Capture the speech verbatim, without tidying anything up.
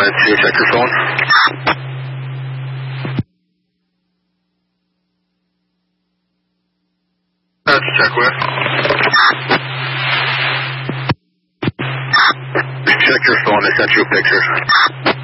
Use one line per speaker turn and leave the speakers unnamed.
one and two, check your phone. That's check with. Check your phone, they sent you a picture.